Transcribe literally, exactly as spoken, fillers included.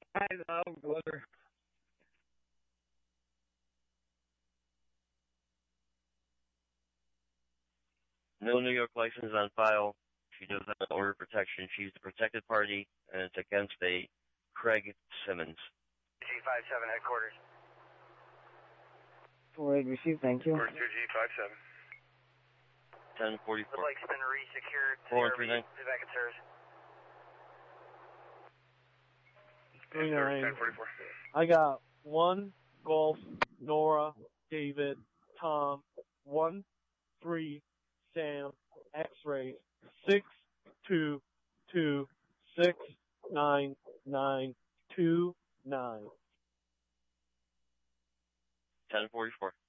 I know, brother. No New York license on file. She does have an order of protection. She's the protected party, and it's against a Craig Simmons. G five seven headquarters. four eight received, thank you. Course two G five seven. ten forty-four. The lake's been re-secured. four one three nine. Be back in service. three nine. ten forty-four. I got one, Golf, Nora, David, Tom, one, three, Sam, X-ray, six, two, two, six, nine, nine, two, nine. ten forty-four.